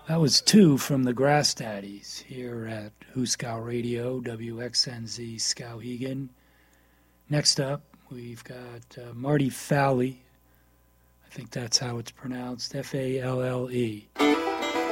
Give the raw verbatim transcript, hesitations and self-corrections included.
That was two from the Grass Daddies here at Huskow Radio, W X N Z Skowhegan. Next up, we've got uh, Marty Fally. I think that's how it's pronounced, F A L L E.